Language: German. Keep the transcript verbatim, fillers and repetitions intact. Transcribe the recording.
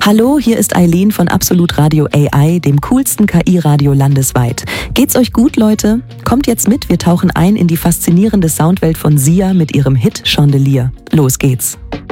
Hallo, hier ist Eileen von Absolut Radio A I, dem coolsten K I-Radio landesweit. Geht's euch gut, Leute? Kommt jetzt mit, wir tauchen ein in die faszinierende Soundwelt von Sia mit ihrem Hit Chandelier. Los geht's!